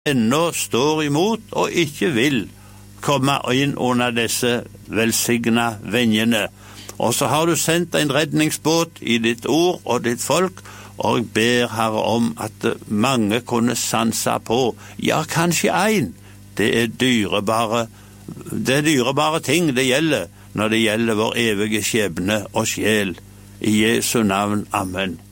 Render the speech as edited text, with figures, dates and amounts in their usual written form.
ennå står imot og ikke vil komme inn under disse velsigna vengene. Og så har du sendt en redningsbåt i ditt ord og ditt folk, og jeg ber Herre om at mange kunne sanse på, ja, kanskje en. Det er dyrebare ting det gjelder når det gjelder vår evige skjebne og sjel. I Jesu navn, amen.